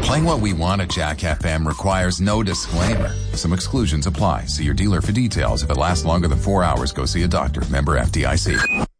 Playing what we want at Jack FM requires no disclaimer. Some exclusions apply. See your dealer for details. If it lasts longer than 4 hours, go see a doctor. Member FDIC.